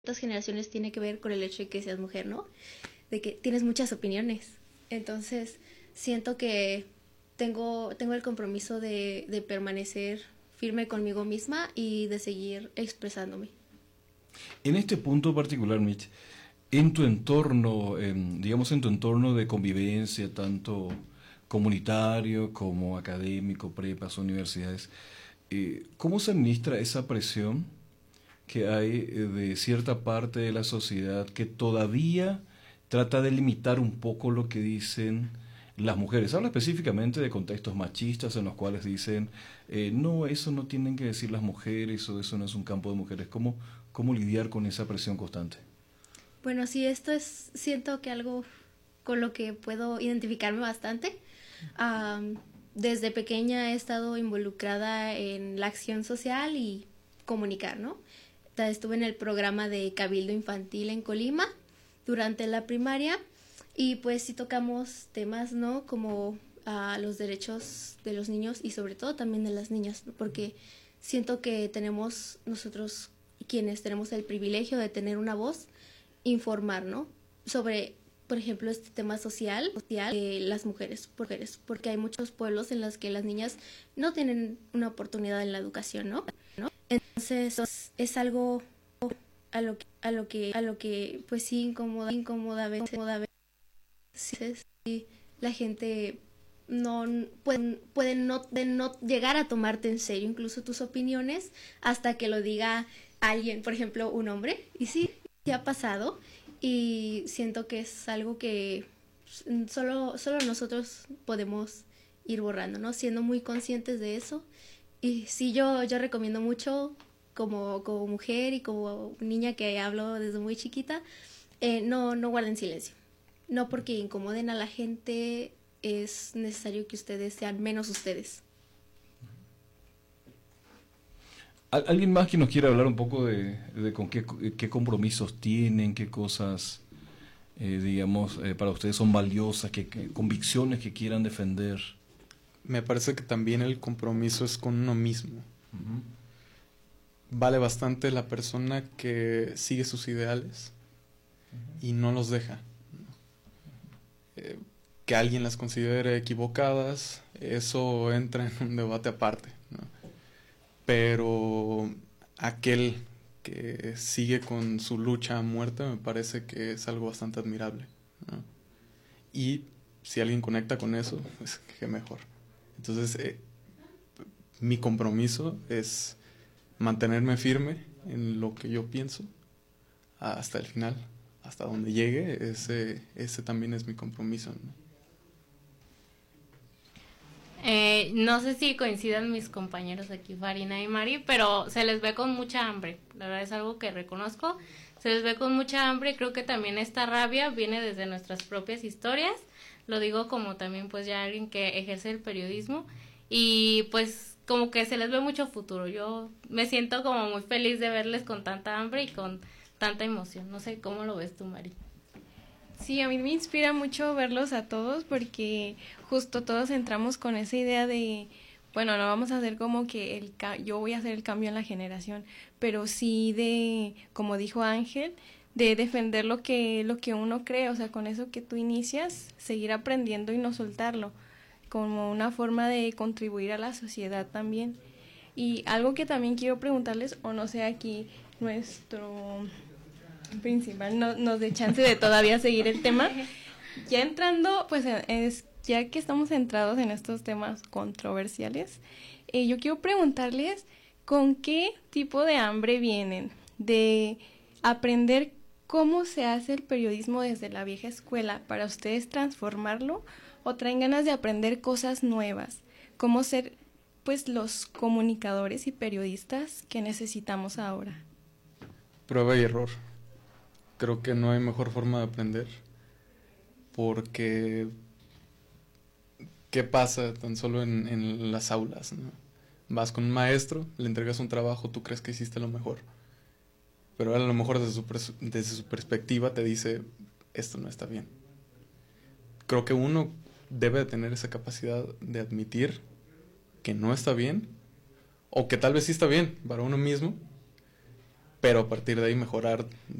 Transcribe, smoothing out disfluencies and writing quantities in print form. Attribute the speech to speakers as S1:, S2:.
S1: Otras generaciones tiene que ver con el hecho de que seas mujer, ¿no? De que tienes muchas opiniones. Entonces, siento que tengo el compromiso de permanecer firme conmigo misma y de seguir expresándome.
S2: En este punto particular, Mitch, en tu entorno, digamos en tu entorno de convivencia, tanto comunitario como académico, prepas, universidades, ¿cómo se administra esa presión que hay de cierta parte de la sociedad que todavía trata de limitar un poco lo que dicen las mujeres? Habla específicamente de contextos machistas en los cuales dicen, no, eso no tienen que decir las mujeres o eso no es un campo de mujeres. ¿Cómo lidiar con esa presión constante?
S1: Bueno, sí, esto es, siento que algo con lo que puedo identificarme bastante. Desde pequeña he estado involucrada en la acción social y comunicar, ¿no? Estuve en el programa de Cabildo Infantil en Colima durante la primaria y pues sí tocamos temas, ¿no? Como los derechos de los niños y sobre todo también de las niñas, ¿no? Porque siento que tenemos nosotros quienes tenemos el privilegio de tener una voz, informar, ¿no? Sobre, por ejemplo, este tema social las mujeres, porque hay muchos pueblos en los que las niñas no tienen una oportunidad en la educación, ¿no? Entonces es algo a lo que pues sí incomoda a veces. Sí, la gente no puede no llegar a tomarte en serio incluso tus opiniones hasta que lo diga alguien, por ejemplo, un hombre. Y sí ha pasado y siento que es algo que solo nosotros podemos ir borrando, ¿no? Siendo muy conscientes de eso. Y sí, yo recomiendo mucho como mujer y como niña que hablo desde muy chiquita, no guarden silencio. No porque incomoden a la gente es necesario que ustedes sean menos ustedes.
S2: ¿Alguien más que nos quiera hablar un poco de con qué compromisos tienen, qué cosas, digamos, para ustedes son valiosas, qué convicciones que quieran defender?
S3: Me parece que también el compromiso es con uno mismo. Uh-huh. Vale bastante la persona que sigue sus ideales y no los deja. Que alguien las considere equivocadas, eso entra en un debate aparte, ¿no? Pero aquel que sigue con su lucha a muerte me parece que es algo bastante admirable, ¿no? Y si alguien conecta con eso, pues qué mejor. Entonces, mi compromiso es mantenerme firme en lo que yo pienso hasta el final, hasta donde llegue. Ese también es mi compromiso, ¿no?
S4: No sé si coincidan mis compañeros aquí, Farina y Mari, pero se les ve con mucha hambre. La verdad es algo que reconozco. Se les ve con mucha hambre. Creo que también esta rabia viene desde nuestras propias historias. Lo digo como también pues ya alguien que ejerce el periodismo y pues como que se les ve mucho futuro. Yo me siento como muy feliz de verles con tanta hambre y con tanta emoción. No sé cómo lo ves tú, Mari.
S5: Sí, a mí me inspira mucho verlos a todos porque justo todos entramos con esa idea de, bueno, no vamos a hacer como que yo voy a hacer el cambio en la generación, pero sí de, como dijo Ángel, de defender lo que uno cree, o sea, con eso que tú inicias, seguir aprendiendo y no soltarlo, como una forma de contribuir a la sociedad también. Y algo que también quiero preguntarles, o no sé, aquí nuestro principal nos dé chance de todavía seguir el tema. Ya entrando, pues ya que estamos centrados en estos temas controversiales, yo quiero preguntarles con qué tipo de hambre vienen de aprender cómo se hace el periodismo desde la vieja escuela para ustedes transformarlo, o traen ganas de aprender cosas nuevas, cómo ser pues los comunicadores y periodistas que necesitamos ahora.
S3: Prueba y error. Creo que no hay mejor forma de aprender, porque ¿qué pasa tan solo en las aulas, ¿no? Vas con un maestro, le entregas un trabajo, tú crees que hiciste lo mejor, pero él a lo mejor desde su perspectiva te dice, esto no está bien. Creo que uno debe de tener esa capacidad de admitir que no está bien, o que tal vez sí está bien para uno mismo, pero a partir de ahí mejorar